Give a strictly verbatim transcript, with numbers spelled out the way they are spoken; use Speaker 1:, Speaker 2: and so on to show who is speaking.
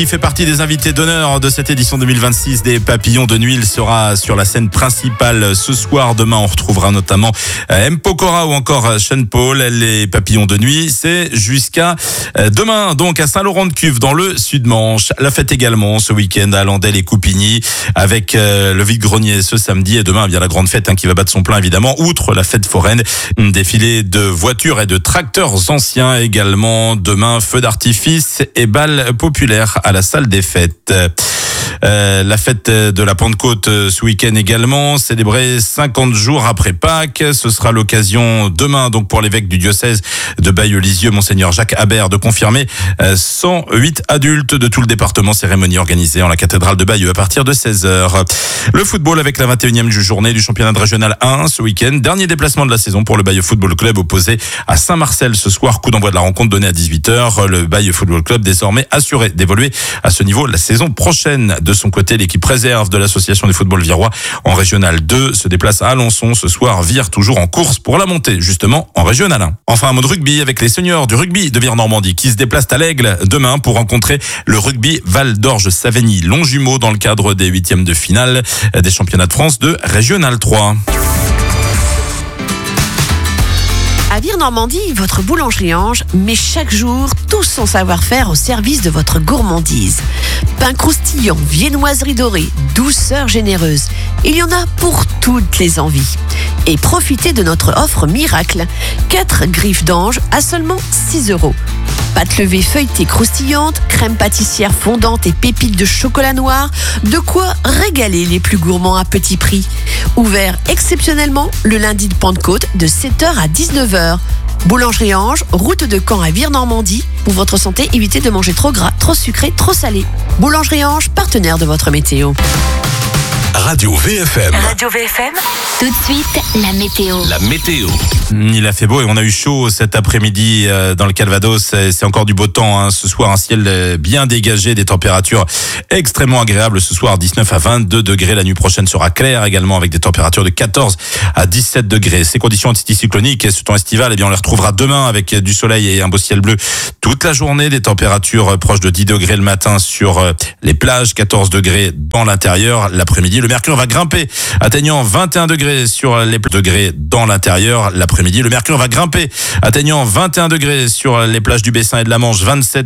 Speaker 1: Il fait partie des invités d'honneur de cette édition deux mille vingt-six des Papillons de Nuit. Il sera sur la scène principale ce soir. Demain, on retrouvera notamment M. Pokora ou encore Sean Paul. Les Papillons de Nuit, c'est jusqu'à demain, donc à Saint-Laurent-de-Cuve, dans le Sud-Manche. La fête également ce week-end à Landel et Coupigny, avec le vide-grenier ce samedi. Et demain, il y a la grande fête hein, qui va battre son plein, évidemment. Outre la fête foraine, un défilé de voitures et de tracteurs anciens également. Demain, feu d'artifice et bal populaire à la salle des fêtes. Euh, la fête de la Pentecôte ce week-end également, célébrée cinquante jours après Pâques. Ce sera l'occasion demain donc pour l'évêque du diocèse de Bayeux-Lisieux, Monseigneur Jacques Habert, de confirmer cent huit adultes de tout le département. Cérémonie organisée en la cathédrale de Bayeux à partir de seize heures. Le football avec la vingt et unième journée du championnat de régional un ce week-end. Dernier déplacement de la saison pour le Bayeux Football Club opposé à Saint-Marcel ce soir. Coup d'envoi de la rencontre donné à dix-huit heures. Le Bayeux Football Club désormais assuré d'évoluer à ce niveau la saison prochaine. De son côté, l'équipe réserve de l'association du football virois en régional deux se déplace à Alençon ce soir. Vire toujours en course pour la montée justement en régional un. Enfin, un mot de rugby avec les seniors du rugby de Vire-Normandie qui se déplacent à l'Aigle demain pour rencontrer le rugby Val d'Orge-Savigny Longjumeau dans le cadre des huitièmes de finale des championnats de France de régional trois.
Speaker 2: À Vire-Normandie, votre boulangerie Ange met chaque jour tout son savoir-faire au service de votre gourmandise. Pain croustillant, viennoiserie dorée, douceur généreuse. Il y en a pour toutes les envies. Et profitez de notre offre miracle. quatre griffes d'ange à seulement six euros. Pâte levée feuilletée croustillante, crème pâtissière fondante et pépites de chocolat noir. De quoi régaler les plus gourmands à petit prix. Ouvert exceptionnellement le lundi de Pentecôte de sept heures à dix-neuf heures. Boulangerie Ange, route de Caen à Vire-Normandie. Pour votre santé, évitez de manger trop gras, trop sucré, trop salé. Boulangerie Ange, partenaire de votre météo.
Speaker 3: Radio V F M.
Speaker 4: Radio V F M. Tout de suite, la météo.
Speaker 3: La météo.
Speaker 1: Il a fait beau et on a eu chaud cet après-midi dans le Calvados. C'est encore du beau temps hein. Ce soir, un ciel bien dégagé, des températures extrêmement agréables. Ce soir, dix-neuf à vingt-deux degrés. La nuit prochaine sera claire également avec des températures de quatorze à dix-sept degrés. Ces conditions anticycloniques et ce temps estival, eh bien, on les retrouvera demain avec du soleil et un beau ciel bleu toute la journée. Des températures proches de dix degrés le matin sur les plages, quatorze degrés dans l'intérieur. L'après-midi, le mercure va grimper, atteignant vingt et un degrés sur les degrés dans l'intérieur. L'après-midi, le mercure va grimper, atteignant vingt et un degrés sur les plages du Bessin et de la Manche, vingt-sept